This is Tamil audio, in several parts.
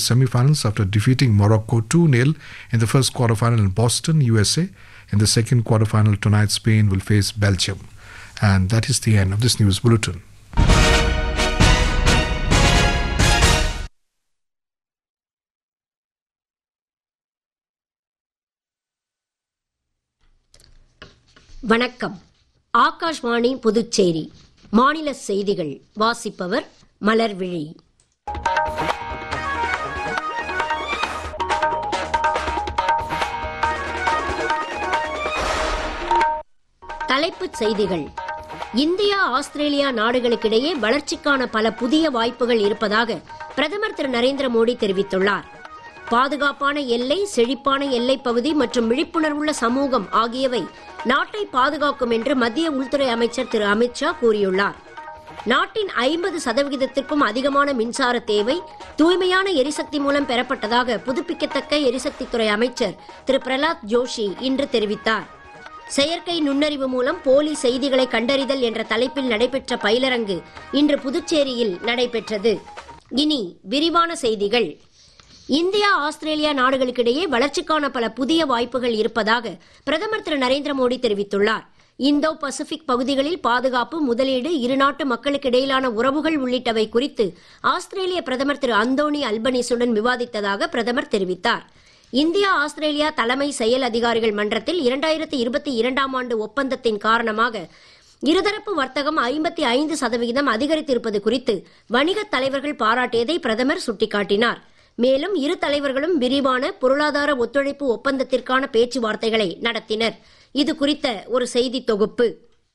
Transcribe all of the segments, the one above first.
semi-finals after defeating Morocco 2-0 in the first quarter-final in Boston, USA. In the second quarter-final tonight, Spain will face Belgium. And that is the end of this news bulletin. வணக்கம். ஆகாஷ்வாணி புதுச்சேரி மாநில செய்திகள் வாசிப்பவர் மலர்விழி. தலைப்புச் செய்திகள். இந்தியா ஆஸ்திரேலியா நாடுகளுக்கிடையே வளர்ச்சிக்கான பல புதிய வாய்ப்புகள் இருப்பதாக பிரதமர் திரு நரேந்திர மோடி தெரிவித்துள்ளார். பாதுகாப்பான எல்லை, செழிப்பான எல்லைப் பகுதி மற்றும் விழிப்புணர்வுள்ள சமூகம் ஆகியவை நாட்டை பாதுகாக்கும் என்று மத்திய உள்துறை அமைச்சர் திரு அமித்ஷா கூறியுள்ளார். நாட்டின் 50% அதிகமான மின்சார தேவை தூய்மையான எரிசக்தி மூலம் பெறப்பட்டதாக புதுப்பிக்கத்தக்க எரிசக்தித்துறை அமைச்சர் திரு பிரலாத் ஜோஷி இன்று தெரிவித்தார். செயற்கை நுண்ணறிவு மூலம் போலி செய்திகளை கண்டறிதல் என்ற தலைப்பில் நடைபெற்ற பயிலரங்கு இன்று புதுச்சேரியில் நடைபெற்றது. இனி விரிவான செய்திகள். இந்தியா ஆஸ்திரேலியா நாடுகளுக்கிடையே வளர்ச்சிக்கான பல புதிய வாய்ப்புகள் இருப்பதாக பிரதமர் திரு நரேந்திர மோடி தெரிவித்துள்ளார். இந்தோ பசிபிக் பகுதிகளில் பாதுகாப்பு, முதலீடு, இருநாட்டு மக்களுக்கு இடையிலான உறவுகள் உள்ளிட்டவை குறித்து ஆஸ்திரேலிய பிரதமர் திரு அந்தோனி அல்பனீசுடன் விவாதித்ததாக பிரதமர் தெரிவித்தார். இந்தியா ஆஸ்திரேலியா தலைமை செயல் அதிகாரிகள் மன்றத்தில் 2022ஆம் ஆண்டு ஒப்பந்தத்தின் காரணமாக இருதரப்பு வர்த்தகம் 55% அதிகரித்திருப்பது குறித்து வணிகத் தலைவர்கள் பாராட்டியதை பிரதமர் சுட்டிக்காட்டினார். மேலும் இரு தலைவர்களும் விரிவான பொருளாதார ஒத்துழைப்பு ஒப்பந்தத்திற்கான பேச்சுவார்த்தைகளை நடத்தினர். இது குறித்த ஒரு செய்தி தொகுப்பு.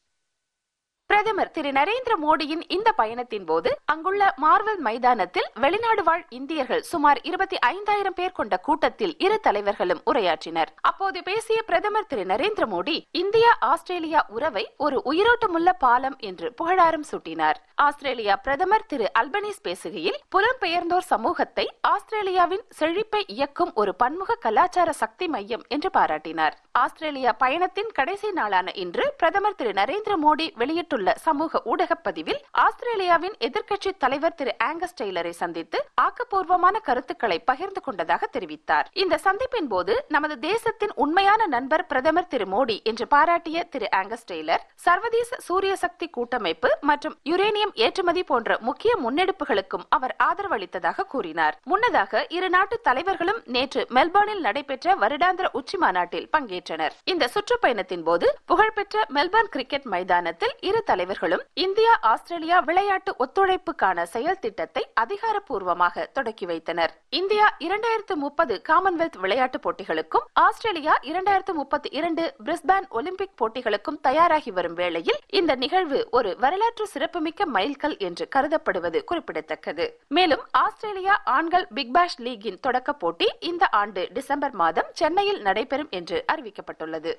பிரதமர் திரு நரேந்திர மோடியின் இந்த பயணத்தின் போது அங்குள்ள மார்வல் மைதானத்தில் வெளிநாடு வாழ் இந்தியர்கள் சுமார் 25,000 பேர் கொண்ட கூட்டத்தில் இரு தலைவர்களும் உரையாற்றினர். அப்போது பேசிய பிரதமர் திரு நரேந்திர மோடி இந்தியா ஆஸ்திரேலியா உறவை ஒரு உயிரோட்டமுள்ள பாலம் என்று புகழாரம் சூட்டினார். ஆஸ்திரேலியா பிரதமர் திரு அல்பனீஸ் பேசுகையில் புலம்பெயர்ந்தோர் சமூகத்தை ஆஸ்திரேலியாவின் செழிப்பை இயக்கும் ஒரு பன்முக கலாச்சார சக்தி மையம் என்று பாராட்டினார். ஆஸ்திரேலியா பயணத்தின் கடைசி நாளான இன்று பிரதமர் திரு நரேந்திர மோடி வெளியிட்டுள்ள சமூக ஊடக பதிவில் ஆஸ்திரேலியாவின் எதிர்க்கட்சி தலைவர் திரு ஆங்கஸ் டெய்லரை சந்தித்து ஆக்கப்பூர்வமான கருத்துக்களை பகிர்ந்து கொண்டதாக தெரிவித்தார். இந்த சந்திப்பின் போது நமது தேசத்தின் உண்மையான நண்பர் பிரதமர் திரு மோடி என்று பாராட்டிய திரு ஆங்கஸ் டெய்லர் சர்வதேச சூரிய சக்தி கூட்டமைப்பு மற்றும் யுரேனியம் ஏற்றுமதி போன்ற முக்கிய முன்னெடுப்புகளுக்கும் அவர் ஆதரவளித்ததாக கூறினார். முன்னதாக இரு நாட்டு தலைவர்களும் நேற்று மெல்பர்னில் நடைபெற்ற வருடாந்திர உச்சி மாநாட்டில் பங்கேற்றனர். இந்த சுற்றுப்பயணத்தின் போது புகழ்பெற்ற மெல்பர்ன் கிரிக்கெட் மைதானத்தில் இரு தலைவர்களும் இந்தியா ஆஸ்திரேலியா விளையாட்டு ஒத்துழைப்புக்கான செயல் திட்டத்தை அதிகாரப்பூர்வமாக தொடக்கி வைத்தனர். இந்தியா 2030 காமன்வெல்த் விளையாட்டுப் போட்டிகளுக்கும் ஆஸ்திரேலியா 2032 பிரிஸ்பேன் ஒலிம்பிக் போட்டிகளுக்கும் தயாராகி வரும் வேளையில் இந்த நிகழ்வு ஒரு வரலாற்று சிறப்புமிக்க மைல்கல் என்று கருதப்படுவது குறிப்பிடத்தக்கது. மேலும் ஆஸ்திரேலியா ஆண்கள் பிக் பாஷ் லீகின் தொடக்க போட்டி இந்த ஆண்டு டிசம்பர் மாதம் சென்னையில் நடைபெறும் என்று அறிவிக்கப்பட்டுள்ளது.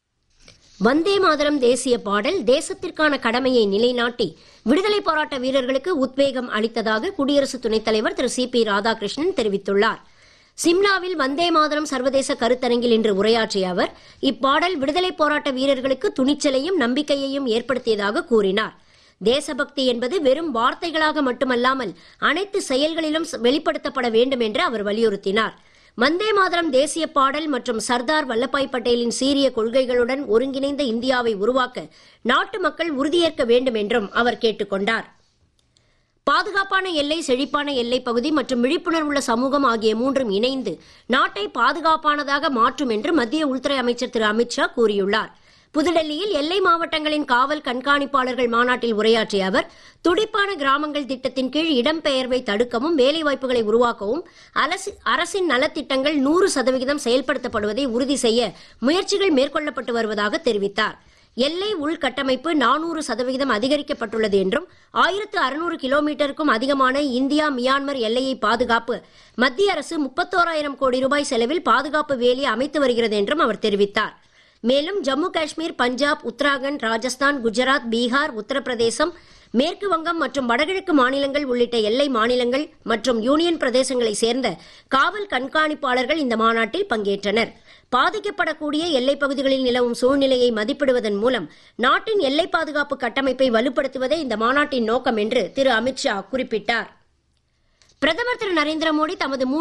வந்தே மாதரம் தேசிய பாடல் தேசத்திற்கான கடமையை நிலைநாட்டி விடுதலை போராட்ட வீரர்களுக்கு உத்வேகம் அளித்ததாக குடியரசு துணைத் தலைவர் திரு சி.பி. ராதாகிருஷ்ணன் தெரிவித்துள்ளார். சிம்லாவில் வந்தே மாதரம் சர்வதேச கருத்தரங்கில் இன்று உரையாற்றிய அவர் இப்பாடல் விடுதலை போராட்ட வீரர்களுக்கு துணிச்சலையும் நம்பிக்கையையும் ஏற்படுத்தியதாக கூறினார். தேசபக்தி என்பது வெறும் வார்த்தைகளாக மட்டுமல்லாமல் அனைத்து செயல்களிலும் வெளிப்படுத்தப்பட வேண்டும் என்று அவர் வலியுறுத்தினார். வந்தே மாதரம் தேசிய பாடல் மற்றும் சர்தார் வல்லபாய் பட்டேலின் சீரிய கொள்கைகளுடன் ஒருங்கிணைந்த இந்தியாவை உருவாக்க நாட்டு மக்கள் உறுதியேற்க வேண்டும் என்றும் அவர் கேட்டுக் கொண்டார். பாதுகாப்பான எல்லை, செழிப்பான எல்லைப் பகுதி மற்றும் விழிப்புணர்வுள்ள சமூகம் ஆகிய மூன்றும் இணைந்து நாட்டை பாதுகாப்பானதாக மாற்றும் என்று மத்திய உள்துறை அமைச்சர் திரு அமித்ஷா கூறியுள்ளார். புதுடெல்லியில் எல்லை மாவட்டங்களின் காவல் கண்காணிப்பாளர்கள் மாநாட்டில் உரையாற்றிய அவர் துடிப்பான கிராமங்கள் திட்டத்தின் கீழ் இடம்பெயர்வை தடுக்கவும் வேலைவாய்ப்புகளை உருவாக்கவும் அரசின் நலத்திட்டங்கள் 100% செயல்படுத்தப்படுவதை உறுதி செய்ய முயற்சிகள் மேற்கொள்ளப்பட்டு வருவதாக தெரிவித்தார். எல்லை உள்கட்டமைப்பு 400% அதிகரிக்கப்பட்டுள்ளது என்றும் 1600 கிலோமீட்டருக்கும் அதிகமான இந்தியா மியான்மர் எல்லையை பாதுகாப்பு மத்திய அரசு 31,000 கோடி ரூபாய் செலவில் பாதுகாப்பு வேலி அமைத்து வருகிறது என்றும் அவர் தெரிவித்தார். மேலும் ஜம்மு காஷ்மீர், பஞ்சாப், உத்தராகண்ட், ராஜஸ்தான், குஜராத், பீகார், உத்தரப்பிரதேசம், மேற்கு வங்கம் மற்றும் வடகிழக்கு மாநிலங்கள் உள்ளிட்ட எல்லை மாநிலங்கள் மற்றும் யூனியன் பிரதேசங்களை சேர்ந்த காவல் கண்காணிப்பாளர்கள் இந்த மாநாட்டில் பங்கேற்றனர். பாதிக்கப்படக்கூடிய எல்லைப் பகுதிகளில் நிலவும் சூழ்நிலையை மதிப்பிடுவதன் மூலம் நாட்டின் எல்லை பாதுகாப்பு கட்டமைப்பை வலுப்படுத்துவதே இந்த மாநாட்டின் நோக்கம் என்று திரு அமித்ஷா குறிப்பிட்டார். பிரதமர் திரு நரேந்திர மோடி தமது